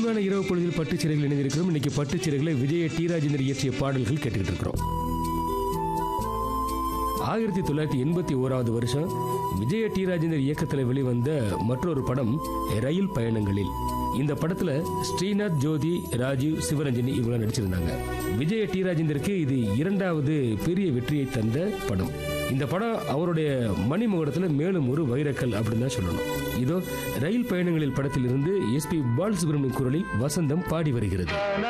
இனிமையான இரவு பொழுதில் பட்டுச்சிறைகள் இணைந்திருக்கிறோம். இன்னைக்கு பட்டுச்சிறைகளை விஜய டி ராஜேந்தர் இயற்றிய பாடல்கள் கேட்டுக்கிட்டு இருக்கிறோம். 1981 வருஷம் விஜய டி ராஜேந்தர் இயக்கத்தில் வெளிவந்த மற்றொரு படம் ரயில் பயணங்களில். இந்த படத்துல ஸ்ரீநாத், ஜோதி, ராஜீவ், சிவரஞ்சனி இவங்க நடிச்சிருந்தாங்க. விஜய டி ராஜேந்தருக்கு இது இரண்டாவது பெரிய வெற்றியை தந்த படம். இந்த படம் அவருடைய மணிமகுடத்தில் மேலும் ஒரு வைரக்கல் அப்படின்னு தான் சொல்லணும். இதோ ரயில் பயணங்களில் படத்தில் இருந்து எஸ்பி பாலசுப்ரமணியம் குரலில் வசந்தம் பாடி வருகிறது.